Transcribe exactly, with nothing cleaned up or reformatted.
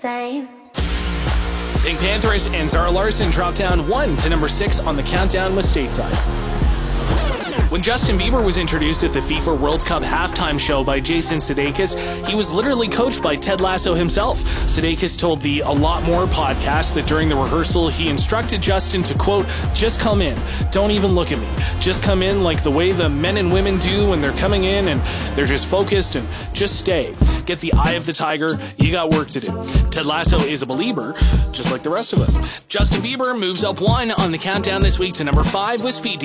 Same. Pink Panthers and Zara Larsson dropped down one to number six on the countdown with Stateside. When Justin Bieber was introduced at the FIFA World Cup halftime show by Jason Sudeikis, he was literally coached by Ted Lasso himself. Sudeikis told the A Lot More podcast that during the rehearsal, he instructed Justin to, quote, just come in. Don't even look at me. Just come in like the way the men and women do when they're coming in and they're just focused and just stay. Get the eye of the tiger. You got work to do. Ted Lasso is a believer, just like the rest of us. Justin Bieber moves up one on the countdown this week to number five with Speed